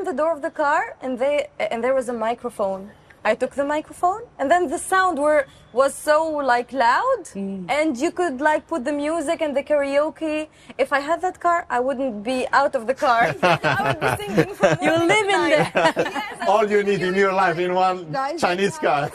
opened the door of the car, and there was a microphone. I took the microphone, and then the sound was so like loud, and you could like put the music and the karaoke. If I had that car, I wouldn't be out of the car. I would be singing from You live in there. Yes, All you need in your life in one Guys, Chinese car.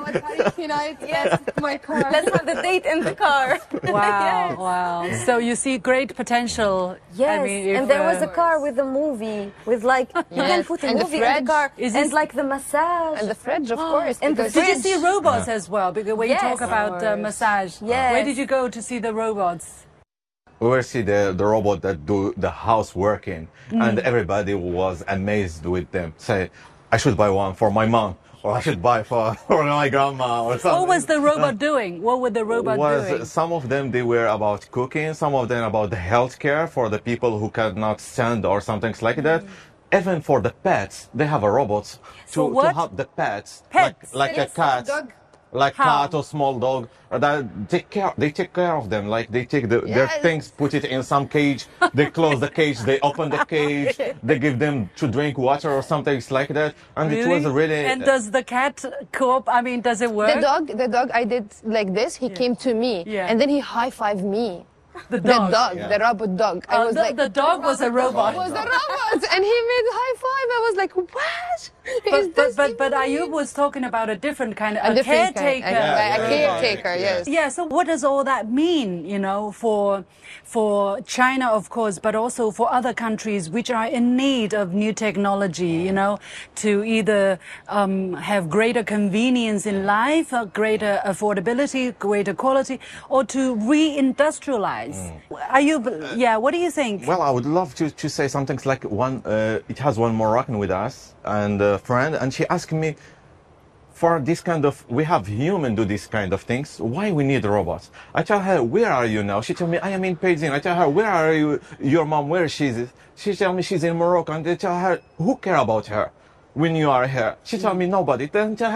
Yes. My car. Let's have the date in the car. Wow, Yes. wow. So you see great potential. Yes, I mean, if, and there was a car with a movie, with like, you can Yes, put a and the movie in fridge. the car, Is and this- like the massage. And the fridge, of course. and the because- Did you fridge. see robots as well? Because when you Yes. talk about massage, Yes. where did you go to see the robots? We will see the robot that do the houseworking, and everybody was amazed with them. Say, I should buy one for my mom, or I should buy for my grandma, or something. What was the robot doing? What were the robot doing? Some of them they were about cooking, some of them about the healthcare for the people who cannot stand or something like that. Even for the pets, they have a robot For to what? help the pets, Pets? like a Yes, cat. dog. Like How? cat or small dog, that they take care of them. Like they take their Yes. things, put it in some cage. They close the cage. They open the cage. They give them to drink water or something like that. And it was really. And does the cat cope? I mean, does it work? The dog, I did like this. He came to me, Yeah. and then he high-fived me. The The dog. dog, Yeah. the robot dog. I was like, the dog was a robot. was the robot, and he made high five. I was like, what? Is this But Ayub was talking about a different kind of a different caretaker. kind, a caretaker? Yeah. Yes. Yeah, so what does all that mean, you know, for China, of course, but also for other countries which are in need of new technology, you know, to either have greater convenience in life, greater affordability, greater quality, or to reindustrialize. Ayub, yeah, what do you think? Well, I would love to say something like one. It has one Moroccan with us and a friend, and she asked me, for this kind of, we have human do this kind of things. Why we need robots? I tell her, where are you now? She tell me, I am in Beijing. I tell her, where are you? Your mom, where she is? She tell me she's in Morocco, and they tell her, who care about her when you are here? She tell me nobody. Then tell her.